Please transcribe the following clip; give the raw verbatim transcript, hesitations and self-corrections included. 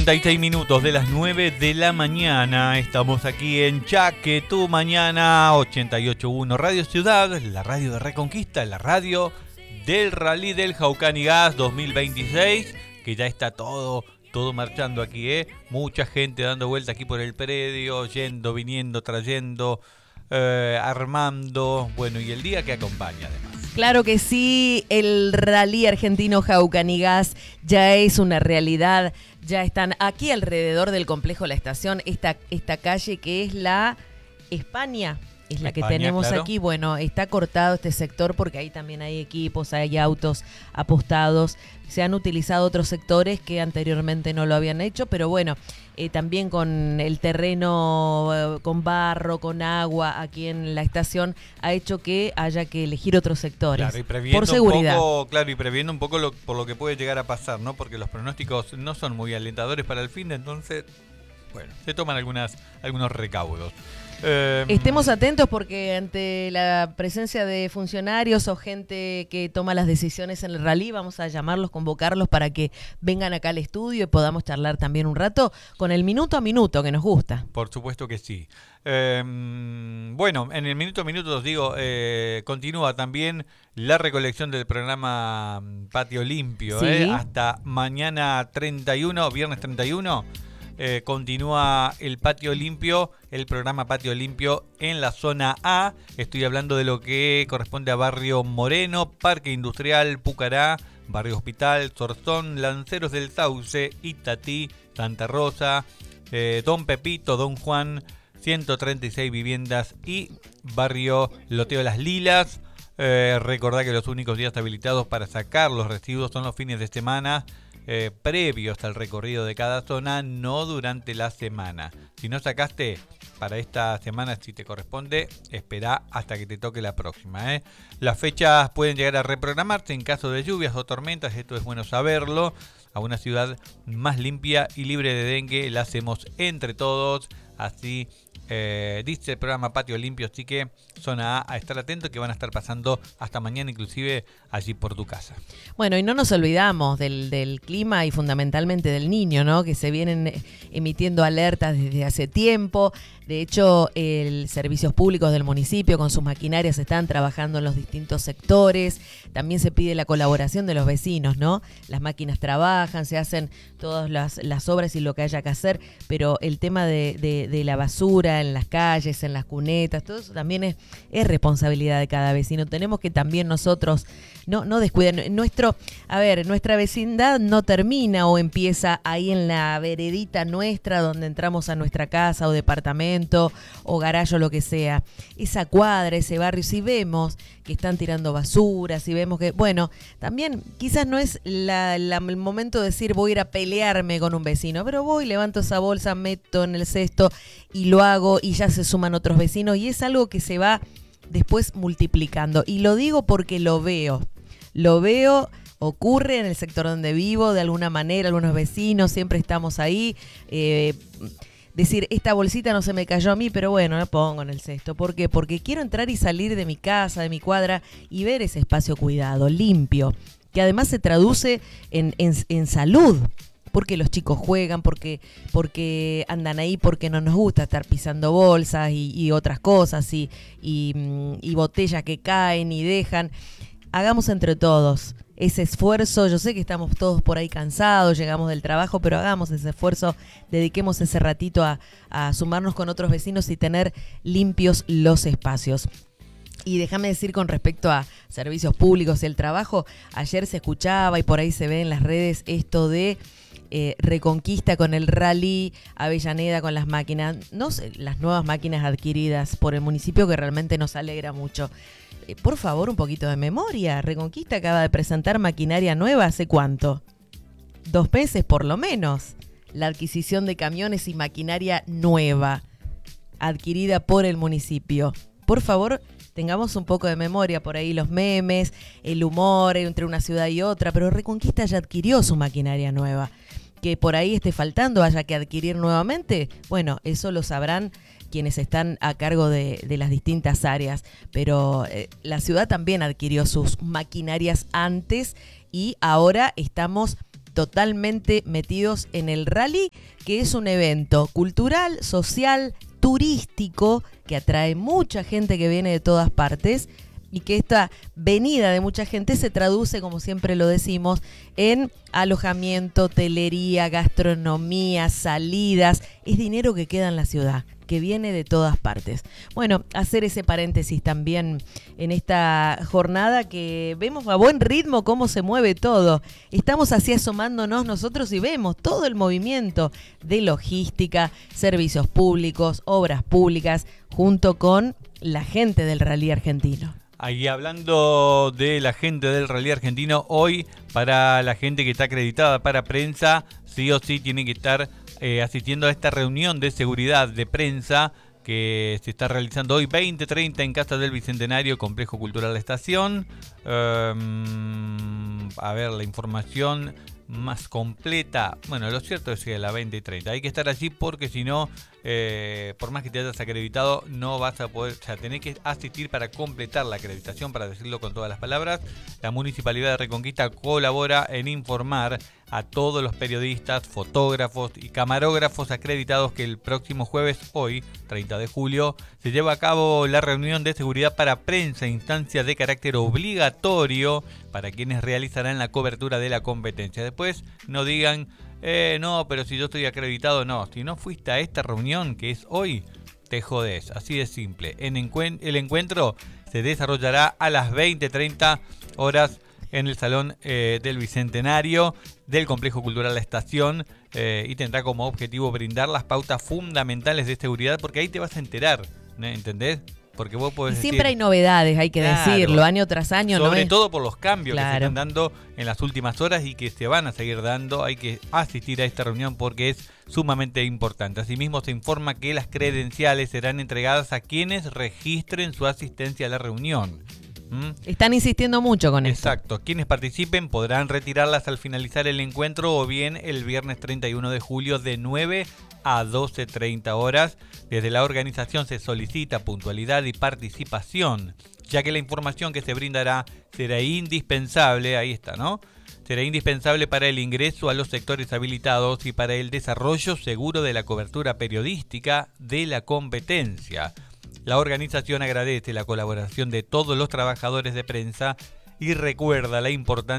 treinta y seis minutos de las nueve de la mañana. Estamos aquí en Chaque Tu Mañana, ochenta y ocho punto uno Radio Ciudad, la radio de Reconquista, la radio del Rally del Jaucani Gas dos mil veintiséis, que ya está todo, todo marchando aquí, ¿eh? Mucha gente dando vuelta aquí por el predio, yendo, viniendo, trayendo, eh, armando, bueno, y el día que acompaña además. Claro que sí, el Rally Argentino Jaucani Gas ya es una realidad. Ya están aquí alrededor del complejo La Estación, esta, esta calle que es la España, es la que España, tenemos claro. aquí. Bueno, está cortado este sector porque ahí también hay equipos, hay autos apostados. Se han utilizado otros sectores que anteriormente no lo habían hecho, pero bueno, eh, también con el terreno, eh, con barro, con agua aquí en la estación, ha hecho que haya que elegir otros sectores. Claro, y previendo por seguridad. Un poco, claro, y previendo un poco lo, por lo que puede llegar a pasar, ¿no? Porque los pronósticos no son muy alentadores para el fin, entonces, bueno, se toman algunas, algunos recaudos. Eh, Estemos atentos porque ante la presencia de funcionarios o gente que toma las decisiones en el rally, vamos a llamarlos, convocarlos para que vengan acá al estudio y podamos charlar también un rato con el minuto a minuto que nos gusta. Por supuesto que sí. Eh, bueno, en el minuto a minuto os digo, eh, continúa también la recolección del programa Patio Limpio, ¿Sí? eh, hasta mañana treinta y uno, viernes treinta y uno. Eh, continúa el Patio Limpio, el programa Patio Limpio en la zona A. Estoy hablando de lo que corresponde a Barrio Moreno, Parque Industrial, Pucará, Barrio Hospital, Zorzón, Lanceros del Sauce, Itatí, Santa Rosa, eh, Don Pepito, Don Juan, ciento treinta y seis viviendas y Barrio Loteo Las Lilas. Eh, recordá que los únicos días habilitados para sacar los residuos son los fines de semana. Eh, previos al recorrido de cada zona, no durante la semana. Si no sacaste para esta semana, si te corresponde, espera hasta que te toque la próxima, ¿eh? Las fechas pueden llegar a reprogramarse en caso de lluvias o tormentas, esto es bueno saberlo. A una ciudad más limpia y libre de dengue la hacemos entre todos, así eh, dice el programa Patio Limpio, así que zona A, a estar atento que van a estar pasando hasta mañana inclusive allí por tu casa. Bueno, y no nos olvidamos del, del clima y fundamentalmente del niño, ¿no? Que se vienen emitiendo alertas desde hace tiempo. De hecho, el servicios públicos del municipio con sus maquinarias están trabajando en los distintos sectores. También se pide la colaboración de los vecinos, ¿no? Las máquinas trabajan, se hacen todas las, las obras y lo que haya que hacer, pero el tema de, de, de la basura en las calles, en las cunetas, todo eso también es, es responsabilidad de cada vecino. Tenemos que también nosotros no, no descuidar. Nuestro, a ver, nuestra vecindad no termina o empieza ahí en la veredita nuestra donde entramos a nuestra casa o departamento o garaje o lo que sea. Esa cuadra, ese barrio, si vemos que están tirando basura, si vemos que, bueno, también quizás no es la, la, el momento de decir voy a ir a pelearme con un vecino, pero voy, levanto esa bolsa, meto en el cesto y lo hago y ya se suman otros vecinos y es algo que se va después multiplicando. Y lo digo porque lo veo, lo veo, ocurre en el sector donde vivo, de alguna manera, algunos vecinos, siempre estamos ahí, eh, decir, esta bolsita no se me cayó a mí, pero bueno, la pongo en el cesto. ¿Por qué? Porque quiero entrar y salir de mi casa, de mi cuadra y ver ese espacio cuidado, limpio, que además se traduce en, en, en salud. Porque los chicos juegan, porque, porque andan ahí, porque no nos gusta estar pisando bolsas y, y otras cosas y, y, y botellas que caen y dejan. Hagamos entre todos ese esfuerzo. Yo sé que estamos todos por ahí cansados, llegamos del trabajo, pero hagamos ese esfuerzo, dediquemos ese ratito a, a sumarnos con otros vecinos y tener limpios los espacios. Y déjame decir con respecto a servicios públicos y el trabajo, ayer se escuchaba y por ahí se ve en las redes esto de eh, Reconquista con el Rally, Avellaneda con las máquinas, no sé, las nuevas máquinas adquiridas por el municipio que realmente nos alegra mucho. Eh, por favor, un poquito de memoria. Reconquista acaba de presentar maquinaria nueva ¿hace cuánto? Dos meses por lo menos. La adquisición de camiones y maquinaria nueva adquirida por el municipio. Por favor, tengamos un poco de memoria, por ahí los memes, el humor entre una ciudad y otra, pero Reconquista ya adquirió su maquinaria nueva. Que por ahí esté faltando, haya que adquirir nuevamente, bueno, eso lo sabrán quienes están a cargo de, de las distintas áreas, pero eh, la ciudad también adquirió sus maquinarias antes y ahora estamos totalmente metidos en el rally, que es un evento cultural, social, turístico, que atrae mucha gente que viene de todas partes, y que esta venida de mucha gente se traduce, como siempre lo decimos, en alojamiento, hotelería, gastronomía, salidas. Es dinero que queda en la ciudad, que viene de todas partes. Bueno, hacer ese paréntesis también en esta jornada que vemos a buen ritmo cómo se mueve todo. Estamos así asomándonos nosotros y vemos todo el movimiento de logística, servicios públicos, obras públicas, junto con la gente del rally argentino. Ahí hablando de la gente del rally argentino, hoy para la gente que está acreditada para prensa, sí o sí tiene que estar eh, asistiendo a esta reunión de seguridad de prensa que se está realizando hoy veinte treinta en Casa del Bicentenario, Complejo Cultural La Estación. Um, a ver, la información más completa. Bueno, lo cierto es que a las veinte y treinta hay que estar allí porque si no, eh, por más que te hayas acreditado, no vas a poder, o sea, tenés que asistir para completar la acreditación, para decirlo con todas las palabras. La Municipalidad de Reconquista colabora en informar a todos los periodistas, fotógrafos y camarógrafos acreditados que el próximo jueves, hoy, treinta de julio, se lleva a cabo la reunión de seguridad para prensa, instancia de carácter obligatorio para quienes realizarán la cobertura de la competencia. Después no digan, eh, no, pero si yo estoy acreditado, no. Si no fuiste a esta reunión que es hoy, te jodés. Así de simple. En encuent- el encuentro se desarrollará a las veinte treinta horas en el Salón eh, del Bicentenario del Complejo Cultural La Estación eh, y tendrá como objetivo brindar las pautas fundamentales de seguridad, porque ahí te vas a enterar, ¿no? ¿Entendés? Porque vos podés y siempre decir, hay novedades, hay que claro, decirlo, año tras año. sobre no es... todo por los cambios claro. que se están dando en las últimas horas y que se van a seguir dando. Hay que asistir a esta reunión porque es sumamente importante. Asimismo, se informa que las credenciales serán entregadas a quienes registren su asistencia a la reunión. ¿Mm? Están insistiendo mucho con esto. Exacto. Quienes participen podrán retirarlas al finalizar el encuentro o bien el viernes treinta y uno de julio de nueve a doce treinta horas. Desde la organización se solicita puntualidad y participación, ya que la información que se brindará será indispensable, ahí está, ¿no? Será indispensable para el ingreso a los sectores habilitados y para el desarrollo seguro de la cobertura periodística de la competencia. La organización agradece la colaboración de todos los trabajadores de prensa y recuerda la importancia